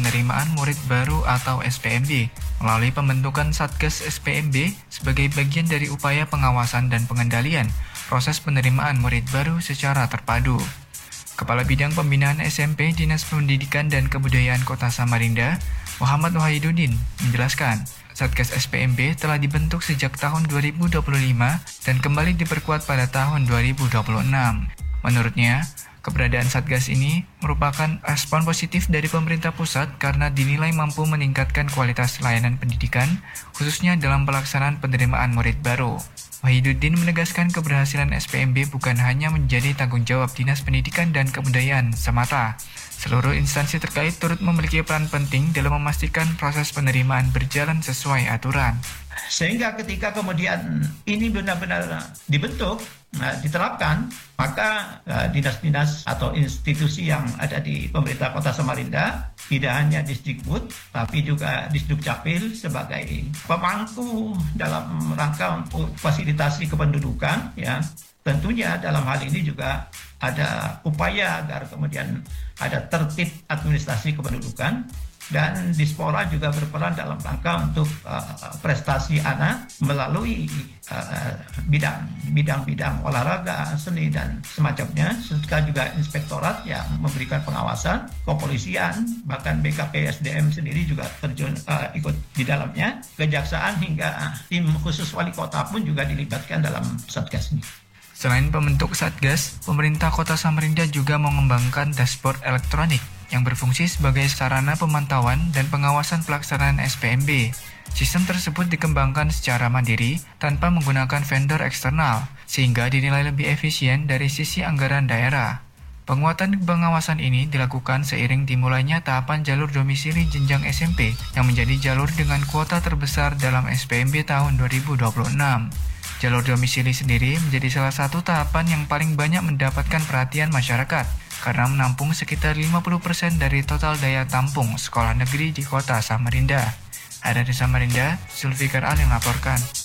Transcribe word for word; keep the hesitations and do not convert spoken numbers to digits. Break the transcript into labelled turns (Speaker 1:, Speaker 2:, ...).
Speaker 1: penerimaan murid baru atau S P M B melalui pembentukan Satgas S P M B sebagai bagian dari upaya pengawasan dan pengendalian proses penerimaan murid baru secara terpadu. Kepala Bidang Pembinaan S M P Dinas Pendidikan dan Kebudayaan Kota Samarinda, Muhammad Wahiduddin, menjelaskan, Satgas S P M B telah dibentuk sejak tahun dua ribu dua puluh lima dan kembali diperkuat pada tahun dua ribu dua puluh enam. Menurutnya, keberadaan Satgas ini merupakan respon positif dari pemerintah pusat karena dinilai mampu meningkatkan kualitas layanan pendidikan, khususnya dalam pelaksanaan penerimaan murid baru. Wahiduddin menegaskan keberhasilan S P M B bukan hanya menjadi tanggung jawab Dinas Pendidikan dan Kebudayaan semata. Seluruh instansi terkait turut memiliki peran penting dalam memastikan proses penerimaan berjalan sesuai aturan.
Speaker 2: Sehingga ketika kemudian ini benar-benar dibentuk, nah, diterapkan, maka uh, dinas-dinas atau institusi yang ada di pemerintah Kota Samarinda, tidak hanya Disdikbud, tapi juga Disdukcapil sebagai pemangku dalam rangka untuk fasilitasi kependudukan, ya. Tentunya dalam hal ini juga ada upaya agar kemudian ada tertib administrasi kependudukan, dan Dispora juga berperan dalam rangka untuk uh, prestasi anak melalui uh, bidang bidang-bidang olahraga, seni dan semacamnya, serta juga inspektorat yang memberikan pengawasan, kepolisian, bahkan B K P S D M sendiri juga terjun uh, ikut di dalamnya, kejaksaan hingga tim khusus wali kota pun juga dilibatkan dalam Satgas ini.
Speaker 1: Selain pembentuk Satgas, pemerintah Kota Samarinda juga mengembangkan dashboard elektronik yang berfungsi sebagai sarana pemantauan dan pengawasan pelaksanaan S P M B. Sistem tersebut dikembangkan secara mandiri tanpa menggunakan vendor eksternal, sehingga dinilai lebih efisien dari sisi anggaran daerah. Penguatan pengawasan ini dilakukan seiring dimulainya tahapan jalur domisili jenjang S M P yang menjadi jalur dengan kuota terbesar dalam S P M B tahun dua ribu dua puluh enam. Jalur domisili sendiri menjadi salah satu tahapan yang paling banyak mendapatkan perhatian masyarakat karena menampung sekitar lima puluh persen dari total daya tampung sekolah negeri di Kota Samarinda. Ada di Samarinda, Zulfikar Ali melaporkan.